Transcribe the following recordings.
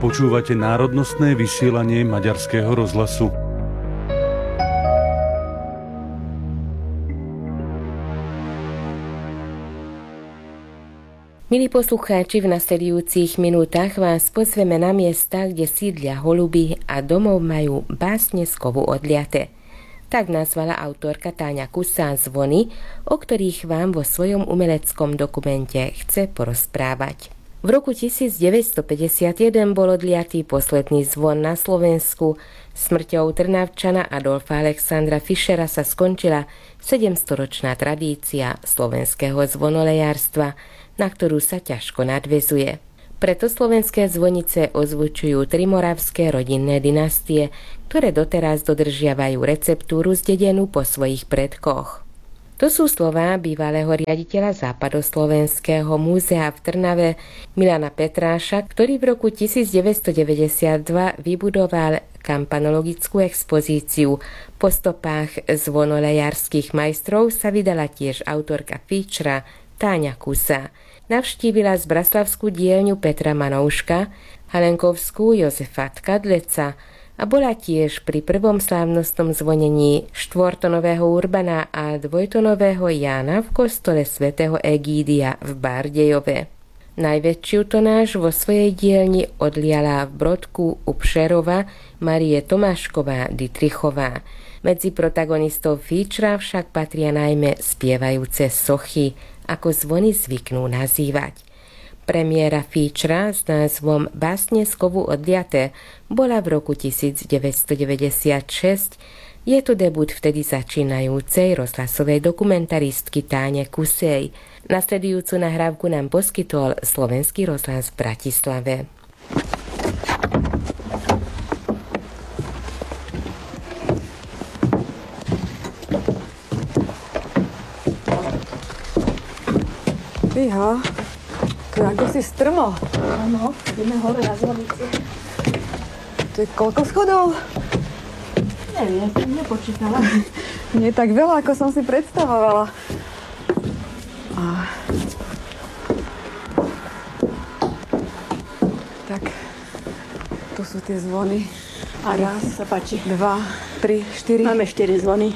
Počúvate národnostné vysielanie Maďarského rozhlasu. Milí poslucháči, v nasledujúcich minútach vás pozveme na miesta, kde sídlia holuby a domov majú básneskovú odliate. Tak nazvala autorka Táňa Kusa zvony, o ktorých vám vo svojom umeleckom dokumente chce porozprávať. V roku 1951 bol odliatý posledný zvon na Slovensku. Smrťou Trnavčana Adolfa Alexandra Fischera sa skončila 700-ročná tradícia slovenského zvonolejárstva, na ktorú sa ťažko nadväzuje. Preto slovenské zvonice ozvučujú tri moravské rodinné dynastie, ktoré doteraz dodržiavajú receptúru zdedenú po svojich predkoch. To sú slová bývalého riaditeľa Západoslovenského múzea v Trnave Milana Petráša, ktorý v roku 1992 vybudoval kampanologickú expozíciu. Po stopách zvonolejárskych majstrov sa vydala tiež autorka Fischera Táňa Kusa. Navštívila zbraslavskú dielňu Petra Manouška, Halenkovskú Jozefa Tkadleca a bola tiež pri prvom slávnostnom zvonení štvortonového Urbana a dvojtonového Jána v kostole svätého Egídia v Bardejove. Najväčšiu tonáž vo svojej dielni odliala v Brodku u Pšerova Marie Tomášková Dietrichová. Medzi protagonistov Fischera však patria najmä spievajúce sochy, ako zvony zvyknú nazývať. Premiéra Fischera s názvom Básneskovú odliate bola v roku 1996. Je to debut vtedy začínajúcej rozhlasovej dokumentaristky Táne Kusej. Nasledujúcu nahrávku nám poskytol Slovenský rozhlas v Bratislave. Fíha, tu je ako si strmo. Áno, ideme hore na zvonici. Tu je koľko schodov? Neviem, som nepočítala. Nie tak veľa, ako som si predstavovala. Tak, tu sú tie zvony. A raz, sa páči. 2, 3, 4. Máme 4 zvony.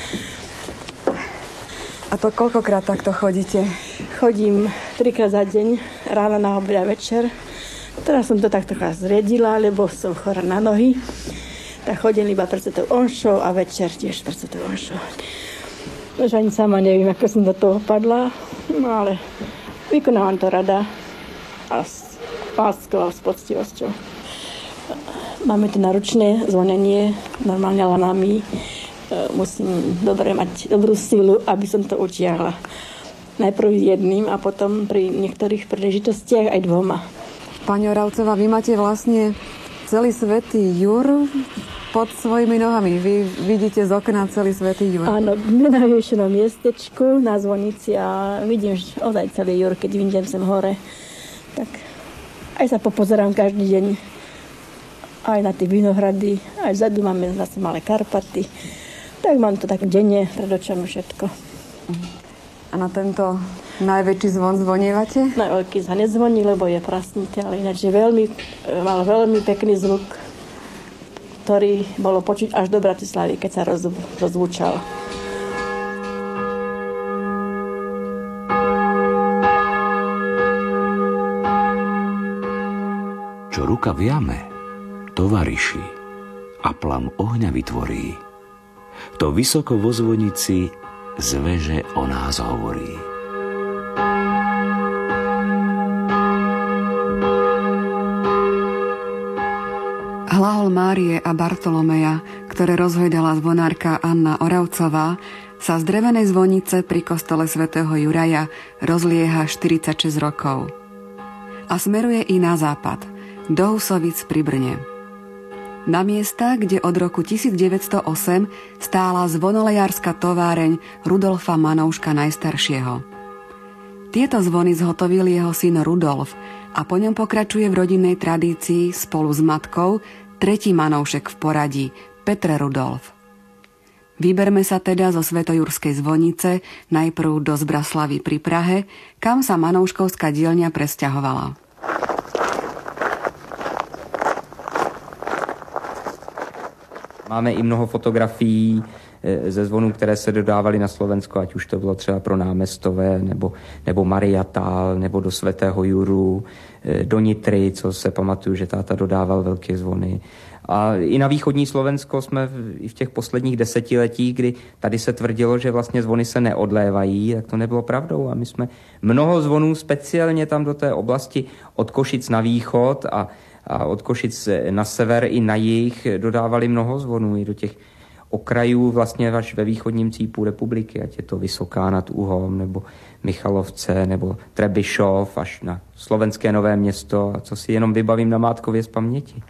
A to koľkokrát takto chodíte? Chodím 3-krát za deň, ráno, na obed a večer. Teraz som to tak trocha zriedila, lebo som chorá na nohy. Tak chodím iba pred svetou omšou a večer tiež pred svetou omšou. Už ani sama neviem, ako som do toho padla, no ale vykonávam to rada a s láskou a s poctivosťou. Máme tu náročné zvonenie, normálne lanami. Musím dobre mať dobrú silu, aby som to utiahla. Najprv jedným a potom pri niektorých príležitostiach aj 2. Pani Oravcová, vy máte vlastne celý Svätý Jur pod svojimi nohami. Vy vidíte z okna celý Svätý Jur. Áno, na najvyššom miestečku na zvonici a vidím ozaj celý Jur, keď vidím sem hore. Tak aj sa popozerám každý deň. Aj na tie vinohrady, aj vzadu máme zase malé Karpaty. Tak mám to tak denne pred očami všetko. A na tento najväčší zvon zvonievate? Na veľký sa nezvoní, lebo je prasnite, ale ináč mal veľmi pekný zvuk, ktorý bolo počuť až do Bratislavy, keď sa rozzvučal. Čo ruka v jame, tovariši a plam ohňa vytvorí, to vysoko vo zvonici zveže o nás hovorí. Hlahol Márie a Bartolomeja, ktoré rozhojdala zvonárka Anna Oravcová, sa z drevenej zvonice pri kostole svätého Juraja rozlieha 46 rokov. A smeruje i na západ, do Husovic pri Brne. Na miesta, kde od roku 1908 stála zvonolejárska továreň Rudolfa Manouška najstaršieho. Tieto zvony zhotovil jeho syn Rudolf a po ňom pokračuje v rodinnej tradícii spolu s matkou tretí Manoušek v poradí, Petr Rudolf. Vyberme sa teda zo Svätojurskej zvonice najprv do Zbraslavy pri Prahe, kam sa Manouškovská dielňa presťahovala. Máme i mnoho fotografií ze zvonů, které se dodávaly na Slovensko, ať už to bylo třeba pro Námestové, nebo Mariatál, nebo do Svätého Juru, do Nitry, co se pamatuju, že táta dodával velké zvony. A i na východní Slovensko jsme i v těch posledních desetiletích, kdy tady se tvrdilo, že vlastně zvony se neodlévají, tak to nebylo pravdou. A my jsme mnoho zvonů speciálně tam do té oblasti od Košic na východ a od Košic na sever i na jih dodávali mnoho zvonů i do těch okrajů vlastně až ve východním cípu republiky, ať je to Vysoká nad Uhom, nebo Michalovce, nebo Trebišov, až na slovenské Nové Město, a co si jenom vybavím namátkově z paměti.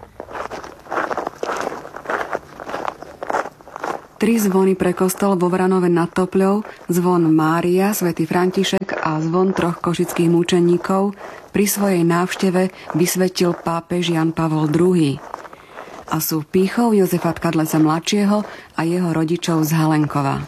3 zvony pre kostol vo Vranove nad Topľou, zvon Mária, svätý František a zvon 3 košických mučeníkov pri svojej návšteve vysvetil pápež Jan Pavol II. A sú pýchou Jozefa Tkadlesa mladšieho a jeho rodičov z Halenkova.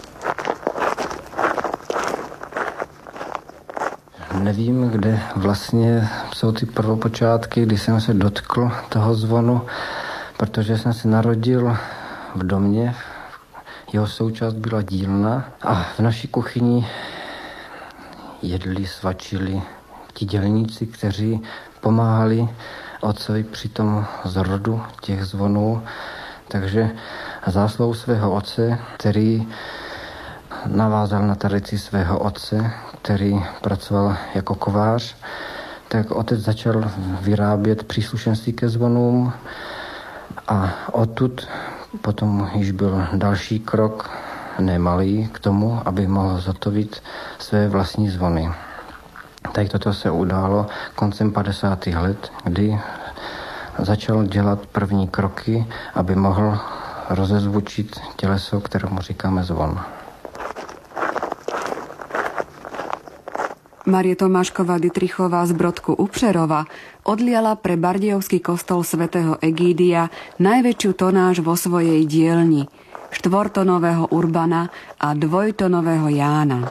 Nevím, kde vlastně jsou ty prvopočátky, kdy jsem se dotkl toho zvonu, protože jsem se narodil v domě, jeho součást byla dílna a v naší kuchyni jedli, svačili ti dělníci, kteří pomáhali otcovi při tom zrodu těch zvonů. Takže zásluhou svého otce, který navázal na tradici svého otce, který pracoval jako kovář, tak otec začal vyrábět příslušenství ke zvonům a odtud potom již byl další krok, nemalý, k tomu, aby mohl zhotovit své vlastní zvony. Tak toto se událo koncem 50. let, kdy začal dělat první kroky, aby mohl rozezvučit těleso, kterému říkáme zvon. Marie Tomášková Dytrichová z Brodku u Přerova odliala pre bardejovský kostol svätého Egídia najväčšiu tonáž vo svojej dielni, 4-tonového Urbana a 2-tonového Jána.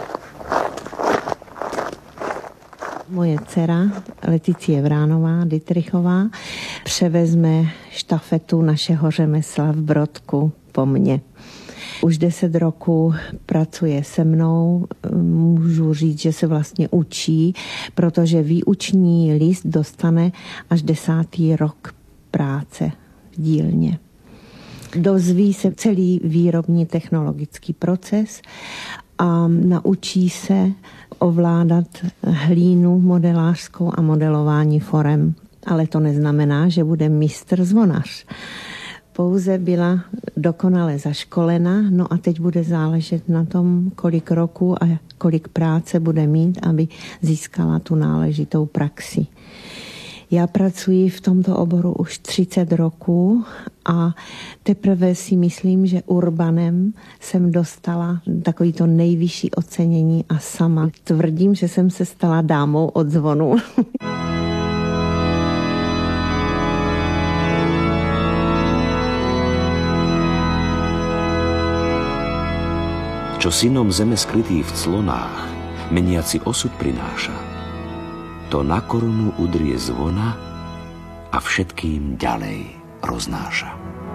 Moje dcera Leticie Vránová Dytrichová převezme štafetu našeho řemesla v Brodku po mně. Už 10 roků pracuje se mnou, můžu říct, že se vlastně učí, protože výuční list dostane až 10. rok práce v dílně. Dozví se celý výrobní technologický proces a naučí se ovládat hlínu modelářskou a modelování forem. Ale to neznamená, že bude mistr zvonař. Pouze byla dokonale zaškolena, no a teď bude záležet na tom, kolik roku a kolik práce bude mít, aby získala tu náležitou praxi. Já pracuji v tomto oboru už 30 roků a teprve si myslím, že Urbanem jsem dostala takovýto nejvyšší ocenění a sama tvrdím, že jsem se stala dámou od zvonu. Čo synom zeme skrytý v clonách, meniaci osud prináša, to na korunu udrie zvona a všetkým ďalej roznáša.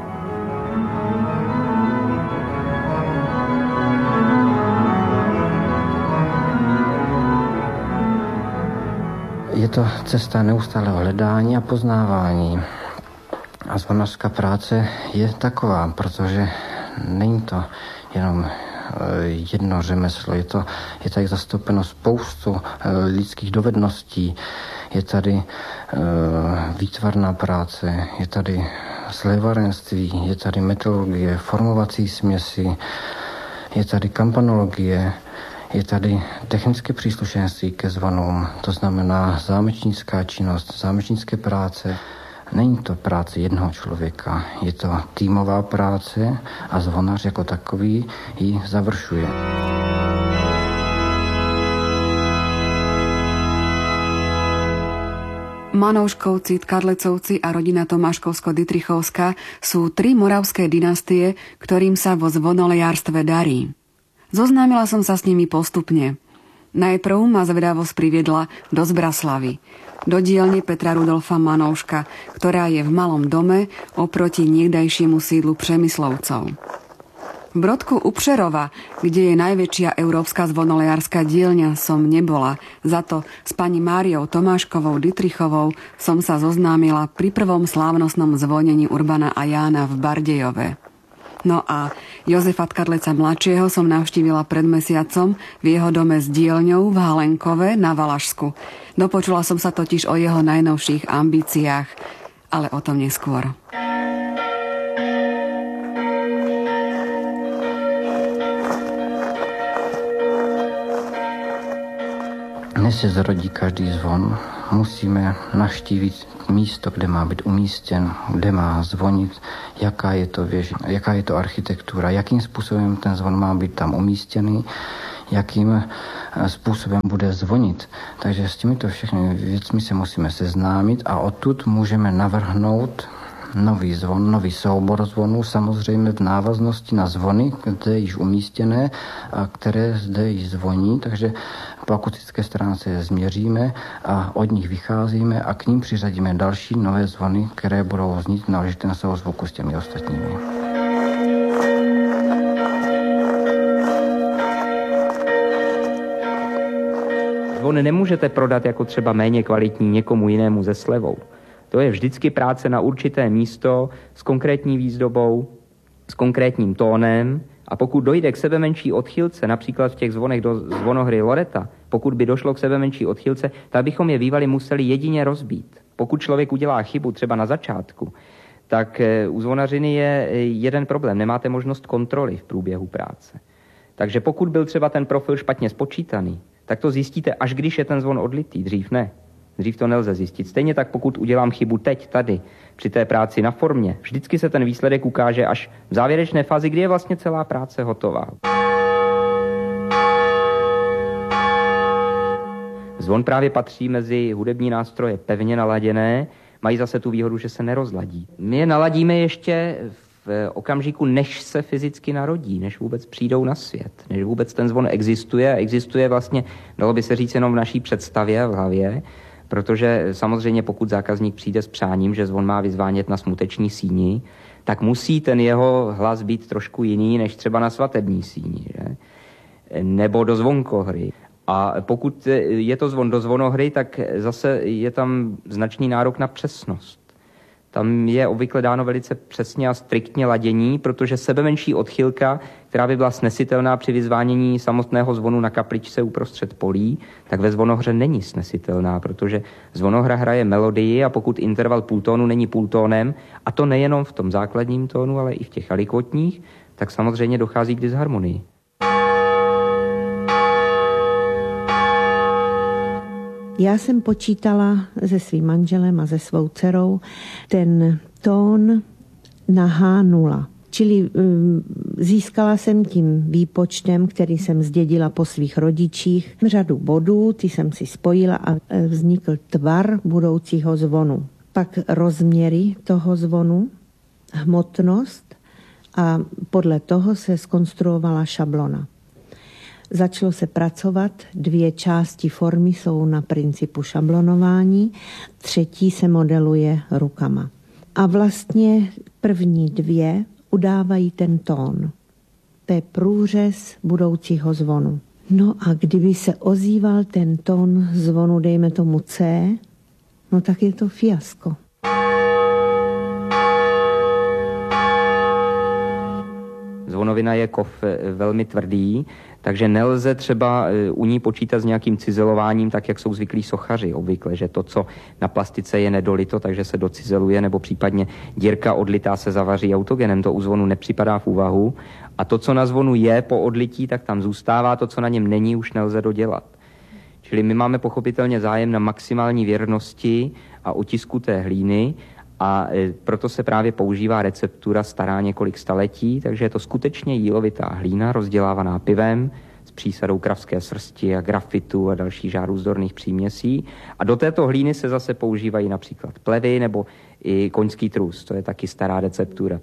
Je to cesta neustálého hledání a poznávání. A zvonařská práce je taková, protože není to jenom jedno řemeslo, je tady zastoupeno spoustu lidských dovedností, je tady výtvarná práce, je tady slévarenství, je tady metodologie, formovací směsi, je tady kampanologie, je tady technické příslušenství ke zvonům, to znamená zámečnická činnost, zámečnické práce. Není to práce jednoho člověka, je to týmová práce a zvonař jako takový ji završuje. Manouškovci, Tkadlecovci a rodina Tomáškovsko-Dytrichovská sú 3 moravské dynastie, ktorým sa vo zvonolejárstve darí. Zoznámila som sa s nimi postupne. Najprv ma zvedavosť priviedla do Zbraslavy, do dielne Petra Rudolfa Manouška, ktorá je v malom dome oproti niekdajšiemu sídlu Přemyslovcov. V Brodku u Přerova, kde je najväčšia európska zvonoliarska dielňa, som nebola. Za to s pani Máriou Tomáškovou Dytrichovou som sa zoznámila pri prvom slávnostnom zvonení Urbana a Jána v Bardejove. No a Jozefa Tkadleca mladšieho som navštívila pred mesiacom v jeho dome s dielňou v Halenkove na Valašsku. Dopočula som sa totiž o jeho najnovších ambíciách, ale o tom neskôr. Než se zrodí každý zvon, musíme navštívit místo, kde má být umístěn, kde má zvonit, jaká je to věž, jaká je to architektura, jakým způsobem ten zvon má být tam umístěný, jakým způsobem bude zvonit. Takže s těmito všechny věcmi se musíme seznámit a odtud můžeme navrhnout nový zvon, nový soubor zvonů, samozřejmě v návaznosti na zvony, které již umístěné a které zde již zvoní, takže po akustické stránce je změříme a od nich vycházíme a k ním přiřadíme další nové zvony, které budou znít na náležitém souzvuku s těmi ostatními. Zvon nemůžete prodat jako třeba méně kvalitní někomu jinému se slevou. To je vždycky práce na určité místo s konkrétní výzdobou, s konkrétním tónem a pokud dojde k sebemenší odchylce, například v těch zvonech do zvonohry Loreta, pokud by došlo k sebemenší odchylce, tak bychom je bývali museli jedině rozbít. Pokud člověk udělá chybu třeba na začátku, tak u zvonařiny je jeden problém, nemáte možnost kontroly v průběhu práce. Takže pokud byl třeba ten profil špatně spočítaný, tak to zjistíte, až když je ten zvon odlitý, dřív ne. Dřív to nelze zjistit. Stejně tak, pokud udělám chybu teď, tady, při té práci na formě, vždycky se ten výsledek ukáže až v závěrečné fázi, kdy je vlastně celá práce hotová. Zvon právě patří mezi hudební nástroje pevně naladěné, mají zase tu výhodu, že se nerozladí. My je naladíme ještě v okamžiku, než se fyzicky narodí, než vůbec přijdou na svět, než vůbec ten zvon existuje a existuje vlastně, dalo by se říct, jenom v naší představě v hlavě, protože samozřejmě pokud zákazník přijde s přáním, že zvon má vyzvánět na smuteční síni, tak musí ten jeho hlas být trošku jiný než třeba na svatební síni, že? Nebo do zvonkohry. A pokud je to zvon do zvonohry, tak zase je tam značný nárok na přesnost. Tam je obvykle dáno velice přesně a striktně ladění, protože sebemenší odchylka, která by byla snesitelná při vyzvánění samotného zvonu na kapličce uprostřed polí, tak ve zvonohře není snesitelná, protože zvonohra hraje melodii a pokud interval půltónu není půltónem, a to nejenom v tom základním tónu, ale i v těch alikvotních, tak samozřejmě dochází k disharmonii. Já jsem počítala se svým manželem a se svou dcerou ten tón na H0. Čili získala jsem tím výpočtem, který jsem zdědila po svých rodičích, řadu bodů, ty jsem si spojila a vznikl tvar budoucího zvonu. Pak rozměry toho zvonu, hmotnost a podle toho se zkonstruovala šablona. Začalo se pracovat, 2 části formy jsou na principu šablonování, 3. se modeluje rukama. A vlastně první 2 udávají ten tón. To je průřez budoucího zvonu. No a kdyby se ozýval ten tón zvonu, dejme tomu C, no tak je to fiasko. Zvonovina je kov velmi tvrdý, takže nelze třeba u ní počítat s nějakým cizelováním, tak jak jsou zvyklí sochaři obvykle, že to, co na plastice je nedolito, takže se docizeluje, nebo případně dírka odlitá se zavaří autogenem, to u zvonu nepřipadá v úvahu. A to, co na zvonu je po odlití, tak tam zůstává, to, co na něm není, už nelze dodělat. Čili my máme pochopitelně zájem na maximální věrnosti a otisku té hlíny, a proto se právě používá receptura stará několik staletí, takže je to skutečně jílovitá hlína rozdělávaná pivem s přísadou kravské srsti a grafitu a dalších žárůzdorných příměsí. A do této hlíny se zase používají například plevy nebo i koňský trus, to je taky stará receptura.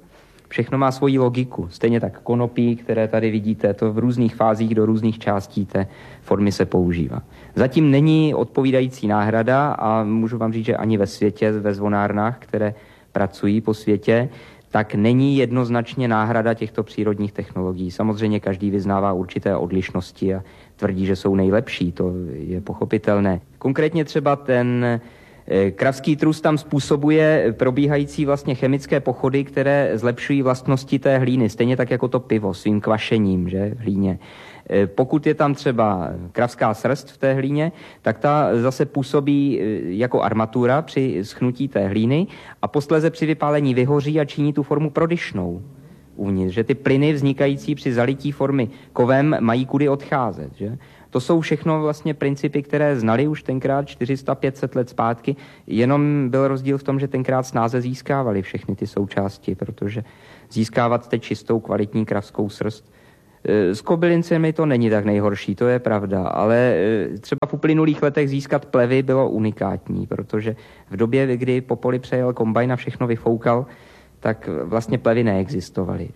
Všechno má svoji logiku. Stejně tak konopí, které tady vidíte, to v různých fázích do různých částí té formy se používá. Zatím není odpovídající náhrada a můžu vám říct, že ani ve světě, ve zvonárnách, které pracují po světě, tak není jednoznačně náhrada těchto přírodních technologií. Samozřejmě každý vyznává určité odlišnosti a tvrdí, že jsou nejlepší, to je pochopitelné. Konkrétně třeba ten kravský trus tam způsobuje probíhající vlastně chemické pochody, které zlepšují vlastnosti té hlíny, stejně tak jako to pivo svým kvašením, že, v hlíně. Pokud je tam třeba kravská srst v té hlíně, tak ta zase působí jako armatura při schnutí té hlíny a posléze při vypálení vyhoří a činí tu formu prodyšnou uvnitř, že ty plyny vznikající při zalití formy kovem mají kudy odcházet, že? To jsou všechno vlastně principy, které znali už tenkrát 400-500 let zpátky, jenom byl rozdíl v tom, že tenkrát snáze získávali všechny ty součásti, protože získávat teď čistou kvalitní kravskou srst s kobylincemi to není tak nejhorší, to je pravda, ale třeba v uplynulých letech získat plevy bylo unikátní, protože v době, kdy po poli přejel kombajn a všechno vyfoukal, tak vlastně plevy neexistovaly.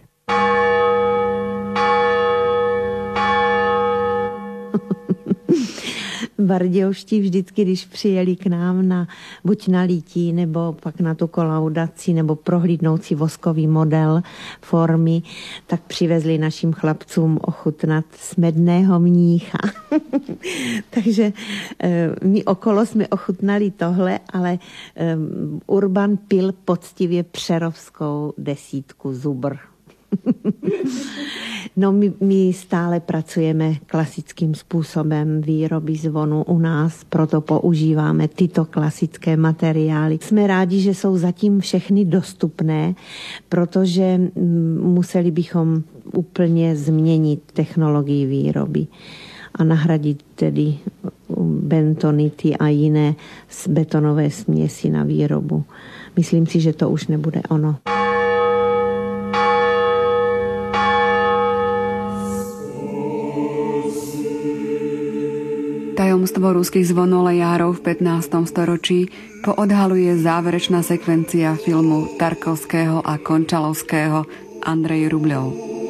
Bardějovští vždycky, když přijeli k nám buď na lítí, nebo pak na tu kolaudaci, nebo prohlídnout si voskový model formy, tak přivezli našim chlapcům ochutnat smedného mnícha. Takže my okolo jsme ochutnali tohle, ale Urban pil poctivě přerovskou 10 Zubr. No my stále pracujeme klasickým způsobem výroby zvonu u nás, proto používáme tyto klasické materiály. Jsme rádi, že jsou zatím všechny dostupné, protože museli bychom úplně změnit technologii výroby a nahradit tedy bentonity a jiné betonové směsi na výrobu. Myslím si, že to už nebude ono. Tajomstvo ruských zvonolejárov v 15. storočí poodhaluje záverečná sekvencia filmu Tarkovského a Končalovského Andrej Rubľov.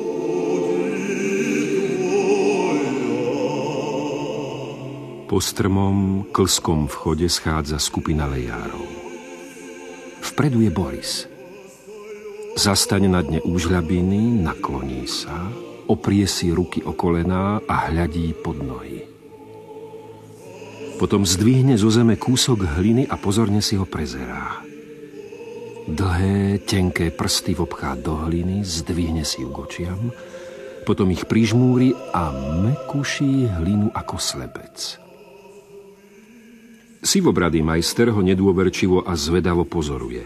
Po strmom, klskom vchode schádza skupina lejárov. Vpredu je Boris. Zastane na dne úžľabiny, nakloní sa, oprie si ruky o kolená a hľadí pod nohy. Potom zdvihne zo zeme kúsok hliny a pozorne si ho prezerá. Dlhé, tenké prsty vobchá do hliny, zdvihne si ju k očiam, potom ich prižmúri a mekuší hlinu ako slebec. Sivobradý majster ho nedôverčivo a zvedavo pozoruje.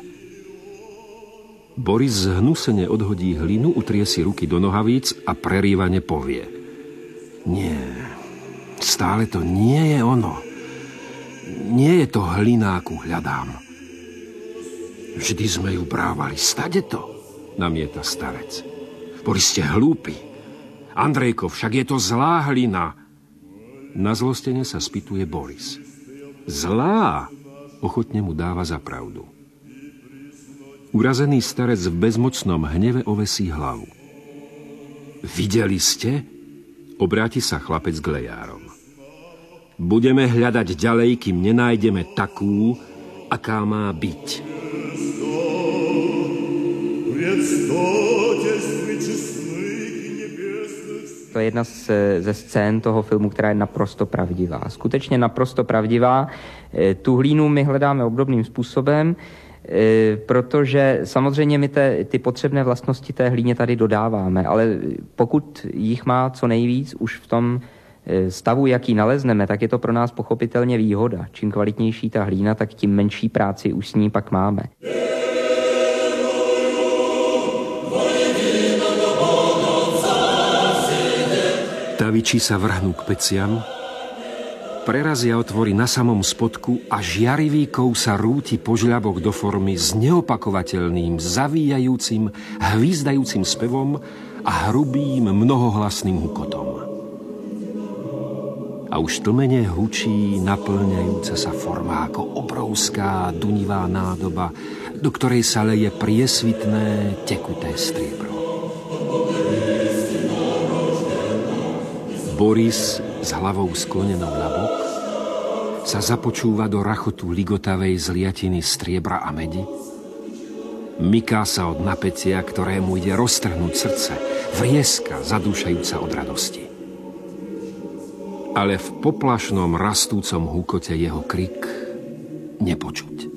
Boris zhnusene odhodí hlinu, utrie si ruky do nohavíc a prerývane povie: Nie, stále to nie je ono. Nie je to hlina, akú hľadám. Vždy sme ju brávali, stade to, namieta starec. Boris, ste hlúpi. Andrejko, však je to zlá hlina. Na zlostene sa spýtuje Boris. Zlá? Ochotne mu dáva za pravdu. Urazený starec v bezmocnom hneve ovesí hlavu. Videli ste? Obráti sa chlapec k lejárom. Budeme hľadať ďalej, kým nenájdeme takú, aká má byť. To je jedna ze scén toho filmu, která je naprosto pravdivá. Skutečně naprosto pravdivá. Tu hlínu my hledáme obdobným způsobem, protože samozřejmě my ty potřebné vlastnosti té hlíně tady dodáváme, ale pokud jich má co nejvíc už v tom stavu, jaký nalezneme, tak je to pro nás pochopitelně výhoda. Čím kvalitnější ta hlína, tak tím menší práci už s ní pak máme. Taviči sa vrhnú k peciam, prerazia otvory na samom spodku a žiarivý kov sa rúti po žľabok do formy s neopakovateľným, zavíjajúcim, hvízdajúcim spevom a hrubým, mnohohlasným hukotom. A už tlmene hučí naplňajúca sa forma ako obrovská dunivá nádoba do ktorej sa leje priesvitné, tekuté striebro. Boris s hlavou sklonenou na bok sa započúva do rachotu ligotavej zliatiny striebra a medi. Myká sa od napätia, ktorému ide roztrhnúť srdce, vrieska zadúšajúca od radosti. Ale v poplašnom rastúcom húkote jeho krik nepočuť.